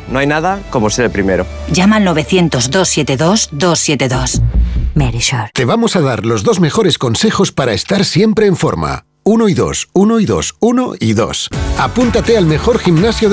No hay nada como ser el primero. Llama al 900-272-272. Medisure. Te vamos a dar los 2 mejores consejos para estar siempre en forma. 1 y 2, 1 y 2, 1 y 2. Apúntate al mejor gimnasio